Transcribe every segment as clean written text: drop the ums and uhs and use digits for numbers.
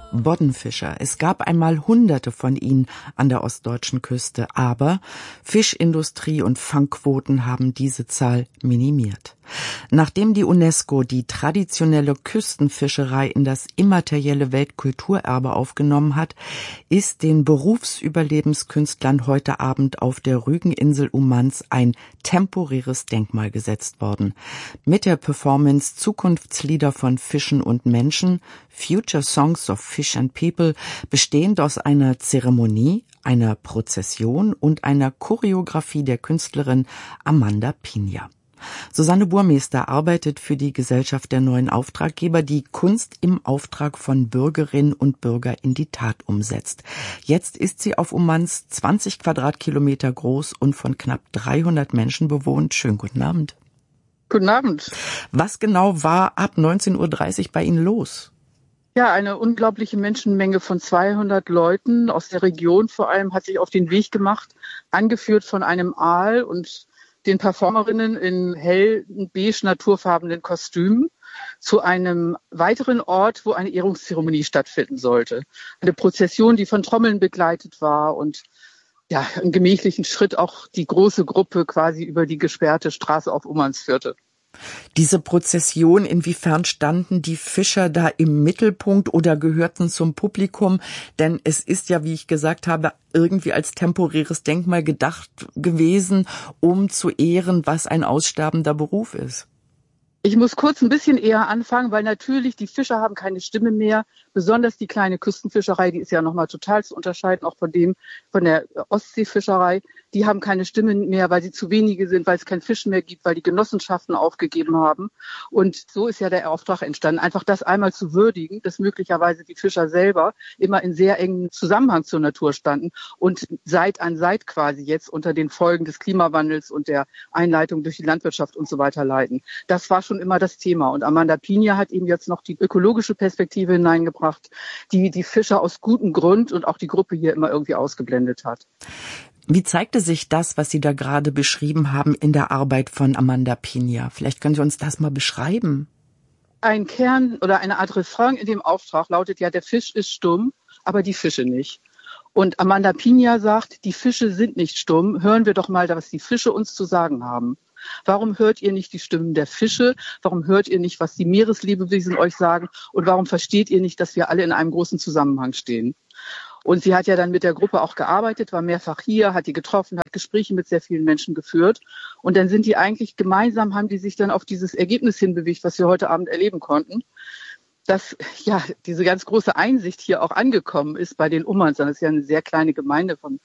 Boddenfischer. Es gab einmal Hunderte von ihnen an der ostdeutschen Küste, aber Fischindustrie und Fangquoten haben diese Zahl minimiert. Nachdem die UNESCO die traditionelle Küstenfischerei in das immaterielle Weltkulturerbe aufgenommen hat, ist den Berufsüberlebenskünstlern heute Abend auf der Rügeninsel Ummanz ein temporäres Denkmal gesetzt worden. Mit der Performance Zukunftslieder von Fischen und Menschen, Future Songs of Fish and People, bestehend aus einer Zeremonie, einer Prozession und einer Choreografie der Künstlerin Amanda Pina. Susanne Burmester arbeitet für die Gesellschaft der neuen Auftraggeber, die Kunst im Auftrag von Bürgerinnen und Bürgern in die Tat umsetzt. Jetzt ist sie auf Ummanz 20 Quadratkilometer groß und von knapp 300 Menschen bewohnt. Schönen guten Abend. Guten Abend. Was genau war ab 19:30 Uhr bei Ihnen los? Ja, eine unglaubliche Menschenmenge von 200 Leuten aus der Region vor allem hat sich auf den Weg gemacht, angeführt von einem Aal und den Performerinnen in hellen, beige, naturfarbenen Kostümen zu einem weiteren Ort, wo eine Ehrungszeremonie stattfinden sollte. Eine Prozession, die von Trommeln begleitet war und ja, im gemächlichen Schritt auch die große Gruppe quasi über die gesperrte Straße auf Ummanz führte. Diese Prozession, inwiefern standen die Fischer da im Mittelpunkt oder gehörten zum Publikum? Denn es ist ja, wie ich gesagt habe, irgendwie als temporäres Denkmal gedacht gewesen, um zu ehren, was ein aussterbender Beruf ist. Ich muss kurz ein bisschen eher anfangen, weil natürlich die Fischer haben keine Stimme mehr. Besonders die kleine Küstenfischerei, die ist ja nochmal total zu unterscheiden, auch von der Ostseefischerei. Die haben keine Stimme mehr, weil sie zu wenige sind, weil es kein Fisch mehr gibt, weil die Genossenschaften aufgegeben haben. Und so ist ja der Auftrag entstanden, einfach das einmal zu würdigen, dass möglicherweise die Fischer selber immer in sehr engem Zusammenhang zur Natur standen und Seit an Seit quasi jetzt unter den Folgen des Klimawandels und der Einleitung durch die Landwirtschaft und so weiter leiden. Das war schon immer das Thema. Und Amanda Pina hat eben jetzt noch die ökologische Perspektive hineingebracht, die die Fischer aus gutem Grund und auch die Gruppe hier immer irgendwie ausgeblendet hat. Wie zeigte sich das, was Sie da gerade beschrieben haben, in der Arbeit von Amanda Pina? Vielleicht können Sie uns das mal beschreiben. Ein Kern oder eine Art Refrain in dem Auftrag lautet ja, der Fisch ist stumm, aber die Fische nicht. Und Amanda Pina sagt, die Fische sind nicht stumm. Hören wir doch mal, was die Fische uns zu sagen haben. Warum hört ihr nicht die Stimmen der Fische? Warum hört ihr nicht, was die Meereslebewesen euch sagen? Und warum versteht ihr nicht, dass wir alle in einem großen Zusammenhang stehen? Und sie hat ja dann mit der Gruppe auch gearbeitet, war mehrfach hier, hat die getroffen, hat Gespräche mit sehr vielen Menschen geführt. Und dann sind die eigentlich gemeinsam, haben die sich dann auf dieses Ergebnis hinbewegt, was wir heute Abend erleben konnten. Dass ja diese ganz große Einsicht hier auch angekommen ist bei den Ummanzern. Das ist ja eine sehr kleine Gemeinde von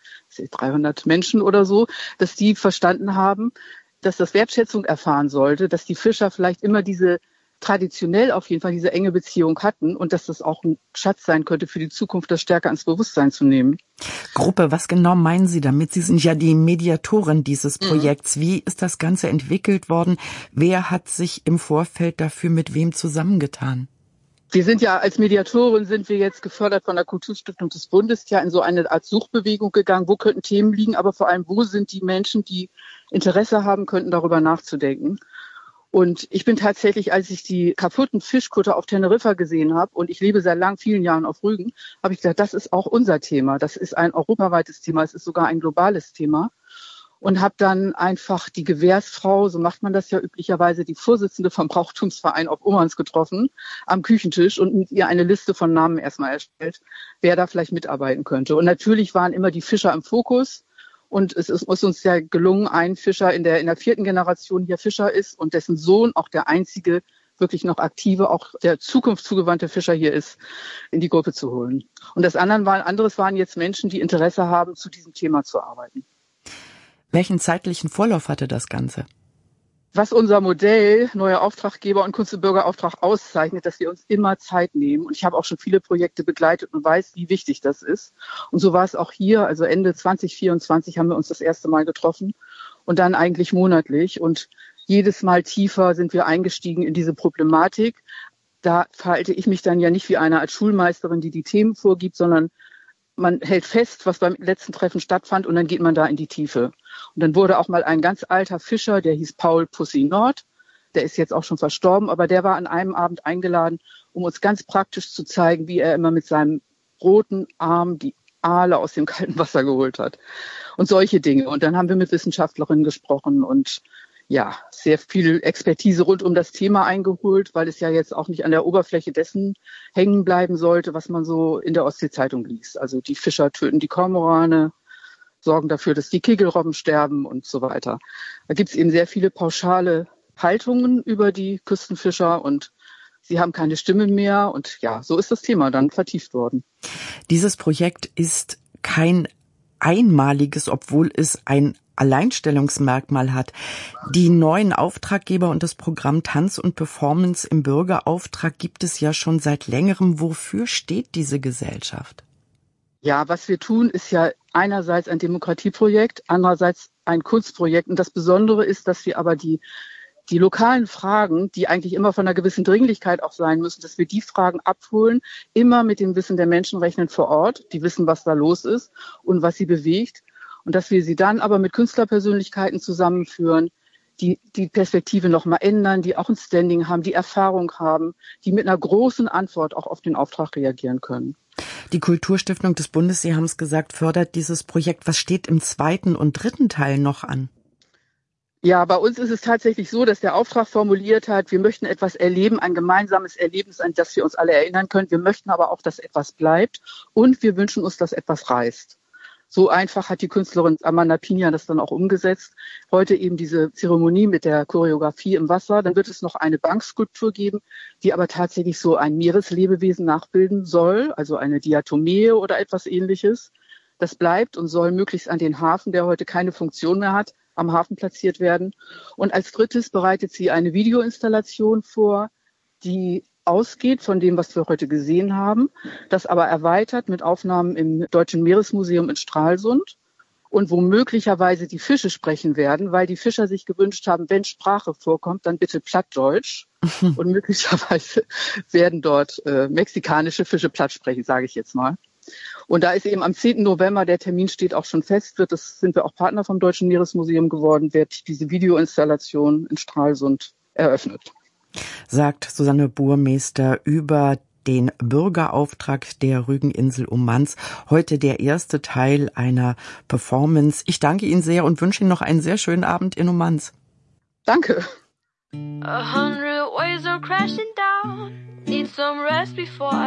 300 Menschen oder so, dass die verstanden haben, dass das Wertschätzung erfahren sollte, dass die Fischer vielleicht immer traditionell auf jeden Fall diese enge Beziehung hatten und dass das auch ein Schatz sein könnte für die Zukunft, das stärker ins Bewusstsein zu nehmen. Gruppe, was genau meinen Sie damit? Sie sind ja die Mediatorin dieses Projekts. Wie ist das Ganze entwickelt worden? Wer hat sich im Vorfeld dafür mit wem zusammengetan? Wir sind ja als Mediatorin sind wir jetzt gefördert von der Kulturstiftung des Bundes ja in so eine Art Suchbewegung gegangen. Wo könnten Themen liegen, aber vor allem, wo sind die Menschen, die Interesse haben könnten, darüber nachzudenken? Und ich bin tatsächlich, als ich die kaputten Fischkutter auf Teneriffa gesehen habe, und ich lebe seit vielen Jahren auf Rügen, habe ich gedacht, das ist auch unser Thema. Das ist ein europaweites Thema, es ist sogar ein globales Thema. Und habe dann einfach die Gewährsfrau, so macht man das ja üblicherweise, die Vorsitzende vom Brauchtumsverein auf Ummanz getroffen am Küchentisch und mit ihr eine Liste von Namen erstmal erstellt, wer da vielleicht mitarbeiten könnte. Und natürlich waren immer die Fischer im Fokus. Und es ist uns ja gelungen, ein Fischer in der 4. Generation hier Fischer ist und dessen Sohn auch der einzige wirklich noch aktive, auch der Zukunft zugewandte Fischer hier ist, in die Gruppe zu holen. Und anderes waren jetzt Menschen, die Interesse haben, zu diesem Thema zu arbeiten. Welchen zeitlichen Vorlauf hatte das Ganze? Was unser Modell Neue Auftraggeber und Kunst- und Bürgerauftrag auszeichnet, dass wir uns immer Zeit nehmen. Und ich habe auch schon viele Projekte begleitet und weiß, wie wichtig das ist. Und so war es auch hier. Also Ende 2024 haben wir uns das erste Mal getroffen und dann eigentlich monatlich. Und jedes Mal tiefer sind wir eingestiegen in diese Problematik. Da verhalte ich mich dann ja nicht wie eine Art Schulmeisterin, die die Themen vorgibt, sondern man hält fest, was beim letzten Treffen stattfand und dann geht man da in die Tiefe. Und dann wurde auch mal ein ganz alter Fischer, der hieß Paul Pussy Nord, der ist jetzt auch schon verstorben, aber der war an einem Abend eingeladen um uns ganz praktisch zu zeigen, wie er immer mit seinem roten Arm die Aale aus dem kalten Wasser geholt hat und solche Dinge. Und dann haben wir mit Wissenschaftlerinnen gesprochen und ja, sehr viel Expertise rund um das Thema eingeholt, weil es ja jetzt auch nicht an der Oberfläche dessen hängen bleiben sollte, was man so in der Ostsee-Zeitung liest. Also die Fischer töten die Kormorane, sorgen dafür, dass die Kegelrobben sterben und so weiter. Da gibt es eben sehr viele pauschale Haltungen über die Küstenfischer und sie haben keine Stimme mehr. Und ja, so ist das Thema dann vertieft worden. Dieses Projekt ist kein einmaliges, obwohl es ein Alleinstellungsmerkmal hat. Die neuen Auftraggeber und das Programm Tanz und Performance im Bürgerauftrag gibt es ja schon seit längerem. Wofür steht diese Gesellschaft? Ja, was wir tun, ist ja einerseits ein Demokratieprojekt, andererseits ein Kunstprojekt. Und das Besondere ist, dass wir aber die lokalen Fragen, die eigentlich immer von einer gewissen Dringlichkeit auch sein müssen, dass wir die Fragen abholen, immer mit dem Wissen der Menschen rechnen vor Ort, die wissen, was da los ist und was sie bewegt. Und dass wir sie dann aber mit Künstlerpersönlichkeiten zusammenführen, die Perspektive nochmal ändern, die auch ein Standing haben, die Erfahrung haben, die mit einer großen Antwort auch auf den Auftrag reagieren können. Die Kulturstiftung des Bundes, Sie haben es gesagt, fördert dieses Projekt. Was steht im 2. und 3. Teil noch an? Ja, bei uns ist es tatsächlich so, dass der Auftrag formuliert hat, wir möchten etwas erleben, ein gemeinsames Erlebnis, an das wir uns alle erinnern können. Wir möchten aber auch, dass etwas bleibt und wir wünschen uns, dass etwas reißt. So einfach hat die Künstlerin Amanda Pina das dann auch umgesetzt. Heute eben diese Zeremonie mit der Choreografie im Wasser. Dann wird es noch eine Bankskulptur geben, die aber tatsächlich so ein Meereslebewesen nachbilden soll, also eine Diatomee oder etwas Ähnliches. Das bleibt und soll möglichst an den Hafen, der heute keine Funktion mehr hat, am Hafen platziert werden. Und als drittes bereitet sie eine Videoinstallation vor, die ausgeht von dem, was wir heute gesehen haben, das aber erweitert mit Aufnahmen im Deutschen Meeresmuseum in Stralsund und wo möglicherweise die Fische sprechen werden, weil die Fischer sich gewünscht haben, wenn Sprache vorkommt, dann bitte Plattdeutsch. Und möglicherweise werden dort mexikanische Fische platt sprechen, sage ich jetzt mal. Und da ist eben am 10. November, der Termin steht auch schon fest, sind wir auch Partner vom Deutschen Meeresmuseum geworden, wird diese Videoinstallation in Stralsund eröffnet. Sagt Susanne Burmeister über den Bürgerauftrag der Rügeninsel um Manz. Heute der erste Teil einer Performance. Ich danke Ihnen sehr und wünsche Ihnen noch einen sehr schönen Abend in Ummanz. Danke. 100 waves are crashing down. Need some rest before